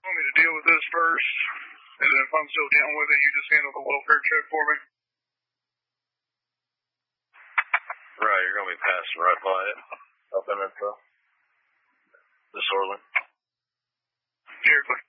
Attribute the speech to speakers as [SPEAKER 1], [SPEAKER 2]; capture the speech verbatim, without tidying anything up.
[SPEAKER 1] want me to deal with this first, and then if I'm still down with it, you just handle the welfare check for me?
[SPEAKER 2] Right, you're going to be passing right by it. Up in at the disorderly.
[SPEAKER 1] Seriously.